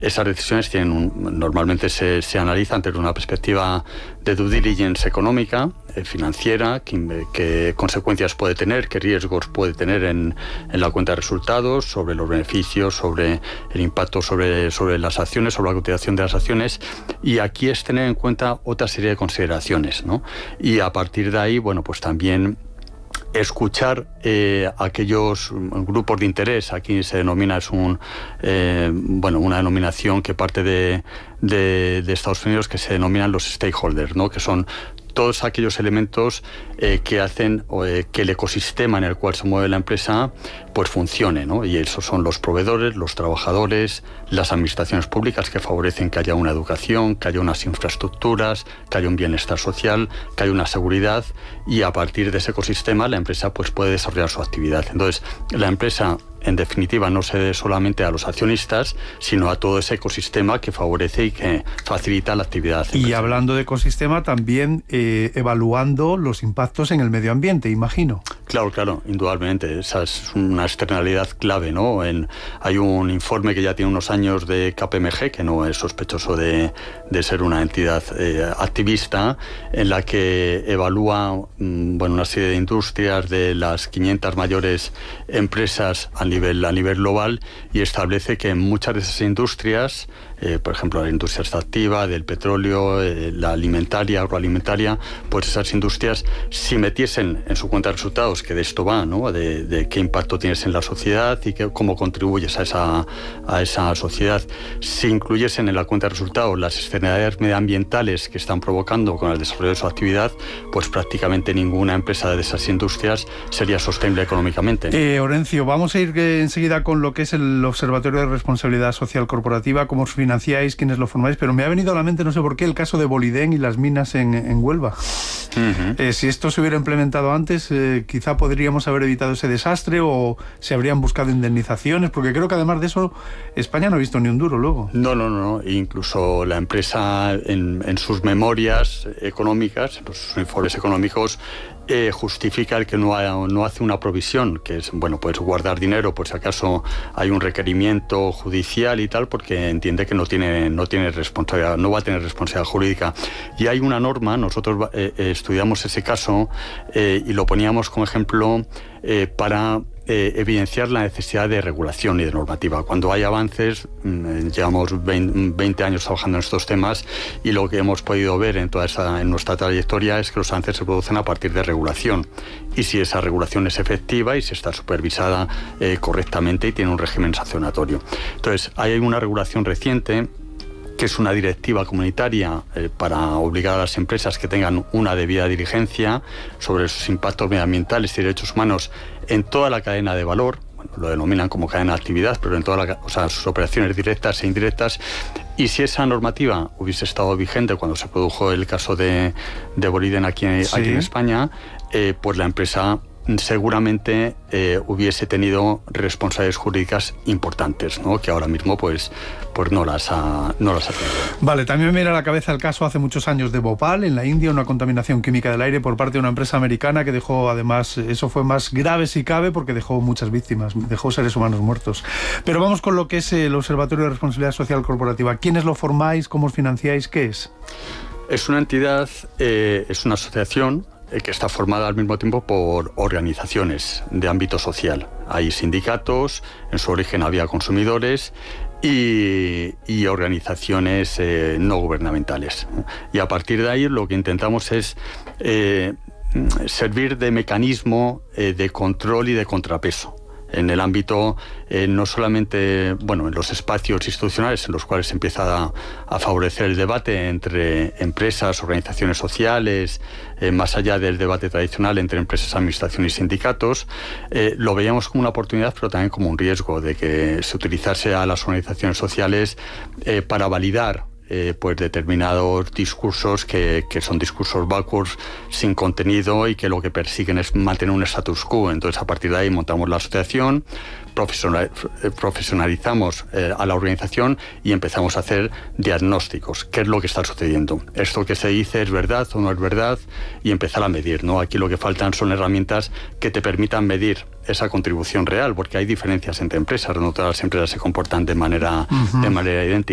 Esas decisiones normalmente se analizan desde una perspectiva de due diligence económica, financiera, qué consecuencias puede tener, qué riesgos puede tener en la cuenta de resultados, sobre los beneficios, sobre el impacto sobre las acciones, sobre la cotización de las acciones, y aquí es tener en cuenta otra serie de consideraciones, ¿no? Y a partir de ahí, bueno, pues también escuchar aquellos grupos de interés. Aquí se denomina, es una denominación que parte de Estados Unidos, que se denominan los stakeholders, ¿no? Que son todos aquellos elementos que hacen que el ecosistema en el cual se mueve la empresa pues funcione, ¿no? Y esos son los proveedores, los trabajadores, las administraciones públicas, que favorecen que haya una educación, que haya unas infraestructuras, que haya un bienestar social, que haya una seguridad, y a partir de ese ecosistema la empresa pues puede desarrollar su actividad. Entonces, la empresa, en definitiva, no se debe solamente a los accionistas, sino a todo ese ecosistema que favorece y que facilita la actividad empresarial. Y hablando de ecosistema, también evaluando los impactos en el medio ambiente, imagino. Claro, indudablemente. Esa es una externalidad clave, ¿no? Hay un informe que ya tiene unos años de KPMG, que no es sospechoso de ser una entidad activista, en la que evalúa una serie de industrias de las 500 mayores empresas a nivel global, y establece que en muchas de esas industrias, por ejemplo la industria extractiva, del petróleo, la alimentaria, agroalimentaria, pues esas industrias, si metiesen en su cuenta de resultados, que de esto va, ¿no? De qué impacto tienes en la sociedad y cómo contribuyes a esa sociedad, si incluyesen en la cuenta de resultados las externalidades medioambientales que están provocando con el desarrollo de su actividad, pues prácticamente ninguna empresa de esas industrias sería sostenible económicamente. Orencio, vamos a ir enseguida con lo que es el Observatorio de Responsabilidad Social Corporativa, cómo os financiáis, quiénes lo formáis, pero me ha venido a la mente, no sé por qué, el caso de Boliden y las minas en Huelva. Uh-huh. Si esto se hubiera implementado antes, quizá podríamos haber evitado ese desastre, o se habrían buscado indemnizaciones, porque creo que además de eso España no ha visto ni un duro luego. No. Incluso la empresa en sus memorias económicas, en sus informes económicos, justifica el que no hace una provisión, que es, pues guardar dinero por si acaso hay un requerimiento judicial y tal, porque entiende que no tiene responsabilidad, no va a tener responsabilidad jurídica. Y hay una norma, nosotros estudiamos ese caso y lo poníamos como ejemplo para evidenciar la necesidad de regulación y de normativa. Cuando hay avances, llevamos 20 años trabajando en estos temas, y lo que hemos podido ver en nuestra trayectoria es que los avances se producen a partir de regulación, y si esa regulación es efectiva y si está supervisada correctamente y tiene un régimen sancionatorio. Entonces, hay una regulación reciente, que es una directiva comunitaria para obligar a las empresas que tengan una debida diligencia sobre sus impactos medioambientales y derechos humanos en toda la cadena de valor. Lo denominan como cadena de actividad, pero en sus operaciones directas e indirectas. Y si esa normativa hubiese estado vigente cuando se produjo el caso de Boliden aquí en España, pues la empresa seguramente hubiese tenido responsabilidades jurídicas importantes, ¿no? Que ahora mismo pues no las ha tenido. Vale, también me viene a la cabeza el caso hace muchos años de Bhopal, en la India, una contaminación química del aire por parte de una empresa americana que dejó, además, eso fue más grave si cabe, porque dejó muchas víctimas, dejó seres humanos muertos. Pero vamos con lo que es el Observatorio de Responsabilidad Social Corporativa. ¿Quiénes lo formáis? ¿Cómo os financiáis? ¿Qué es? Es una entidad, es una asociación que está formada al mismo tiempo por organizaciones de ámbito social. Hay sindicatos, en su origen había consumidores y organizaciones no gubernamentales. Y a partir de ahí lo que intentamos es servir de mecanismo de control y de contrapeso en el ámbito, no solamente, en los espacios institucionales en los cuales se empieza a favorecer el debate entre empresas, organizaciones sociales, más allá del debate tradicional entre empresas, administración y sindicatos, lo veíamos como una oportunidad, pero también como un riesgo de que se utilizase a las organizaciones sociales para validar determinados discursos que son discursos vacuos, sin contenido, y que lo que persiguen es mantener un status quo. Entonces, a partir de ahí montamos la asociación, profesionalizamos a la organización y empezamos a hacer diagnósticos. ¿Qué es lo que está sucediendo? ¿Esto que se dice es verdad o no es verdad? Y empezar a medir, ¿no? Aquí lo que faltan son herramientas que te permitan medir esa contribución real, porque hay diferencias entre empresas, no todas las empresas se comportan de manera idéntica.